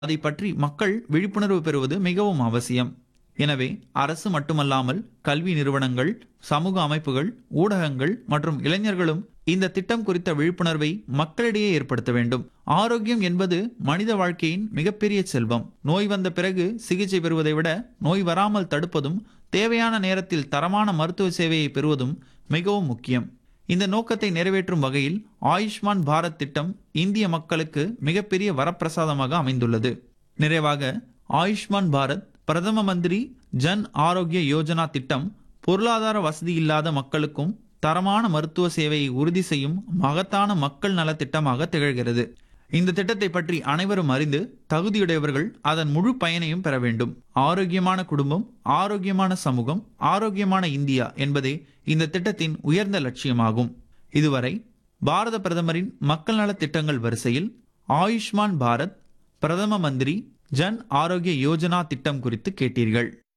அதை பற்றி மக்கள் விழிப்புணர்வு பெறுவது மிகவும் அவசியம். எனவே அரசு மட்டுமல்லாமல் கல்வி நிறுவனங்கள், சமூக அமைப்புகள், ஊடகங்கள் மற்றும் இளைஞர்களும் இந்த திட்டம் குறித்த விழிப்புணர்வை மக்களிடையே ஏற்படுத்த வேண்டும். ஆரோக்கியம் என்பது மனித வாழ்க்கையின் மிகப்பெரிய செல்வம். நோய் வந்த பிறகு சிகிச்சை பெறுவதை விட நோய் வராமல் தடுப்பதும் தேவையான நேரத்தில் தரமான மருத்துவ சேவையை பெறுவதும் மிகவும் முக்கியம். இந்த நோக்கத்தை நிறைவேற்றும் வகையில் ஆயுஷ்மான் பாரத் திட்டம் இந்திய மக்களுக்கு மிகப்பெரிய வரப்பிரசாதமாக அமைந்துள்ளது. நிறைவாக, ஆயுஷ்மான் பாரத் பிரதம மந்திரி ஜன் ஆரோக்கிய யோஜனா திட்டம் பொருளாதார வசதி இல்லாத மக்களுக்கும் தரமான மருத்துவ சேவையை உறுதி செய்யும் மகத்தான மக்கள் நல திட்டமாக திகழ்கிறது. இந்த திட்டத்தை பற்றி அனைவரும் அறிந்து தகுதியுடையவர்கள் அதன் முழு பயனையும் பெற வேண்டும். ஆரோக்கியமான குடும்பம், ஆரோக்கியமான சமூகம், ஆரோக்கியமான இந்தியா என்பதே இந்த திட்டத்தின் உயர்ந்த லட்சியமாகும். இதுவரை பாரத பிரதமரின் மக்கள் நல திட்டங்கள் வரிசையில் ஆயுஷ்மான் பாரத் பிரதம மந்திரி ஜன் ஆரோக்கிய யோஜனா திட்டம் குறித்து கேட்டீர்கள்.